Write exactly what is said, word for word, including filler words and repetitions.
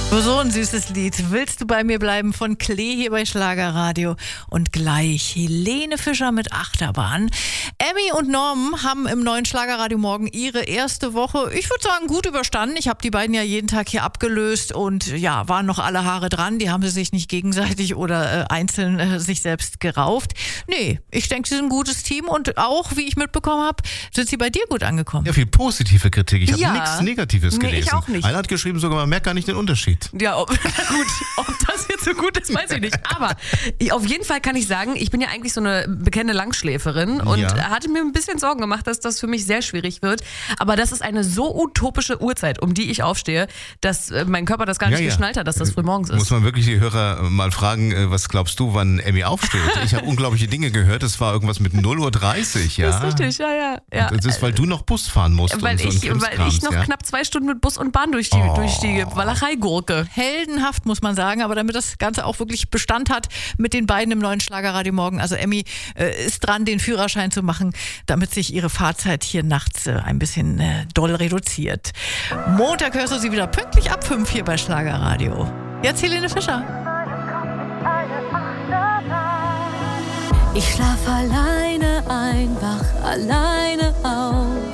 So ein süßes Lied. Willst du bei mir bleiben von Klee hier bei Schlagerradio. Und gleich Helene Fischer mit Achterbahn. Emmy und Norm haben im neuen Schlagerradio Morgen ihre erste Woche, ich würde sagen, gut überstanden. Ich habe die beiden ja jeden Tag hier abgelöst und ja, waren noch alle Haare dran. Die haben sie sich nicht gegenseitig oder äh, einzeln äh, sich selbst gerauft. Nee, ich denke, sie sind ein gutes Team und auch, wie ich mitbekommen habe, sind sie bei dir gut angekommen. Ja, viel positive Kritik. Ich habe Ja. nichts Negatives Nee, gelesen. ich auch nicht. Einer hat geschrieben, sogar man merkt gar nicht den Unterschied. Ja, ob, gut, ob das jetzt so gut ist, weiß ich nicht. Aber ich, auf jeden Fall kann ich sagen, ich bin ja eigentlich so eine bekannte Langschläferin und Ja. hatte mir ein bisschen Sorgen gemacht, dass das für mich sehr schwierig wird. Aber das ist eine so utopische Uhrzeit, um die ich aufstehe, dass äh, mein Körper das gar nicht Ja, ja. geschnallt hat, dass das früh morgens Muss ist. man wirklich die Hörer mal fragen, äh, was glaubst du, wann Emmy aufsteht? Ich habe unglaubliche Dinge gehört. Es war irgendwas mit null Uhr dreißig, ja. Das ist richtig, ja, ja. ja. Das ist, weil du noch Bus fahren musst. Weil und so ich, ein weil Krimskrams, ich noch ja? knapp zwei Stunden mit Bus und Bahn durch die, Oh. durch die Walachei-Gurke. Heldenhaft, muss man sagen, aber damit das Ganze auch wirklich Bestand hat mit den beiden im neuen Schlagerradio Morgen. Also Emmy äh, ist dran, den Führerschein zu machen, damit sich ihre Fahrzeit hier nachts äh, ein bisschen äh, doll reduziert. Montag hörst du sie wieder pünktlich ab fünf hier bei Schlagerradio. Jetzt Helene Fischer. Ich schlaf alleine ein, wach alleine auf.